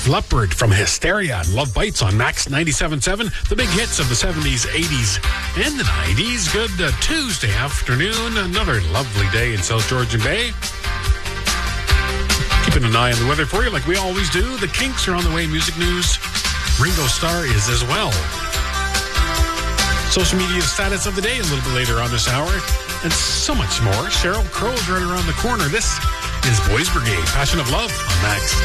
Leppard from Hysteria and Love Bites on Max 97.7. The big hits of the 70s, 80s, and the 90s. Good Tuesday afternoon. Another lovely day in South Georgian Bay. Keeping an eye on the weather for you like we always do. The Kinks are on the way. Music news. Ringo Starr is as well. Social media status of the day a little bit later on this hour. And so much more. Sheryl Crow is right around the corner. This is Boys Brigade, Passion of Love on Max.